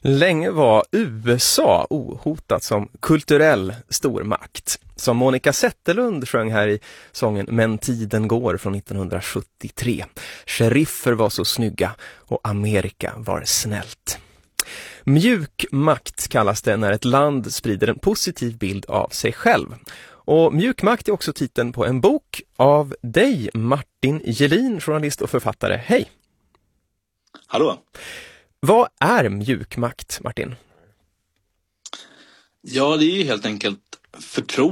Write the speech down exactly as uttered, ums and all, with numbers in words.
Länge var U S A ohotat som kulturell stormakt. Som Monica Zetterlund sjöng här i sången Men tiden går från nittonhundrasjuttiotre. Sheriffer var så snygga och Amerika var snällt. Mjuk makt kallas det när ett land sprider en positiv bild av sig själv. Och mjuk makt är också titeln på en bok av dig, Martin Gelin, journalist och författare. Hej! Hallå! Vad är mjuk makt, Martin? Ja, det är ju helt enkelt förtroende